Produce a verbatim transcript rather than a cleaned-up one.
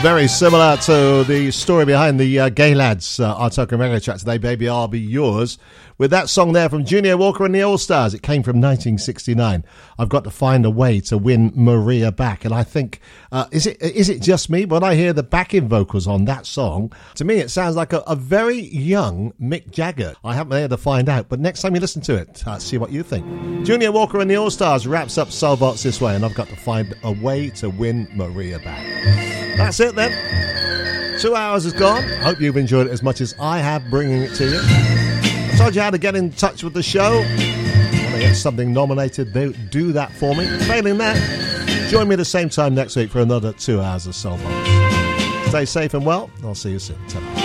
Very similar to the story behind the uh, Gay Lads uh, Our Token Reggae track today, Baby I'll Be Yours, with that song there from Junior Walker and the All Stars. It came from nineteen sixty-nine. I've got to find a way to win Maria back. And I think, uh, is it is it just me? When I hear the backing vocals on that song, to me it sounds like a, a very young Mick Jagger. I haven't been able to find out, but next time you listen to it, uh, see what you think. Junior Walker and the All Stars wraps up Soulbox this way, and I've got to find a way to win Maria back. That's it then. Two hours is gone. Hope you've enjoyed it as much as I have bringing it to you. I told you how to get in touch with the show. Want to get something nominated, do that for me. Failing that, join me the same time next week for another two hours of Soulbox. Stay safe and well. I'll see you soon. Ta-ra.